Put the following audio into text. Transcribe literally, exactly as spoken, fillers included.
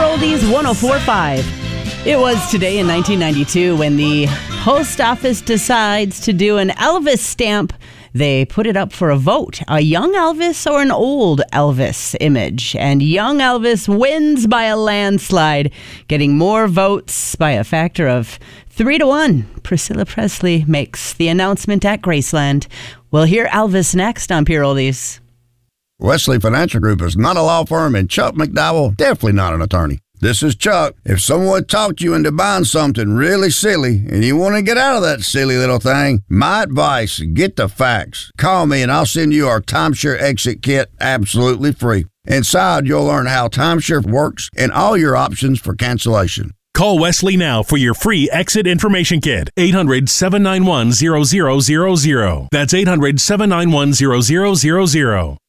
Oldies one oh four point five. It was today in nineteen ninety-two when the post office decides to do an Elvis stamp. They put it up for a vote, a young Elvis or an old Elvis image. And young Elvis wins by a landslide, getting more votes by a factor of three to one. Priscilla Presley makes the announcement at Graceland. We'll hear Elvis next on Pure Oldies. Wesley Financial Group is not a law firm, and Chuck McDowell, definitely not an attorney. This is Chuck. If someone talked you into buying something really silly and you want to get out of that silly little thing, my advice, get the facts. Call me and I'll send you our timeshare exit kit absolutely free. Inside, you'll learn how timeshare works and all your options for cancellation. Call Wesley now for your free exit information kit. eight hundred, seven nine one, zero zero zero zero. That's eight hundred, seven nine one, zero zero zero zero.